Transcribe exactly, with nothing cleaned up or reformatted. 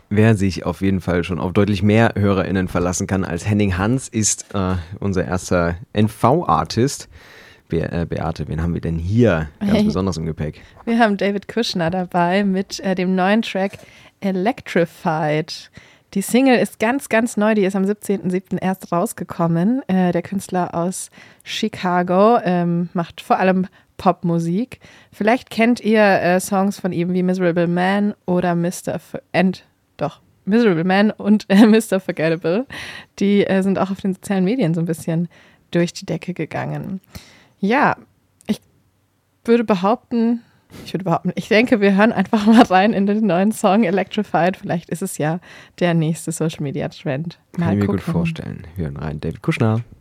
Wer sich auf jeden Fall schon auf deutlich mehr HörerInnen verlassen kann als Henning Hans, ist äh, unser erster N V-Artist. Be äh, Beate, wen haben wir denn hier ganz hey. besonders im Gepäck? Wir haben David Kushner dabei mit äh, dem neuen Track Electrified. Die Single ist ganz, ganz neu, die ist am siebzehnten siebten erst rausgekommen. Äh, der Künstler aus Chicago ähm, macht vor allem Popmusik. Vielleicht kennt ihr äh, Songs von ihm wie Miserable Man oder Mister F- and Doch, Miserable Man und äh, Mister Forgettable. Die äh, sind auch auf den sozialen Medien so ein bisschen durch die Decke gegangen. Ja, ich würde behaupten, ich würde behaupten, ich denke, wir hören einfach mal rein in den neuen Song Electrified. Vielleicht ist es ja der nächste Social Media Trend. Mal Kann ich mir gucken. gut vorstellen. Wir hören rein. David Kushner.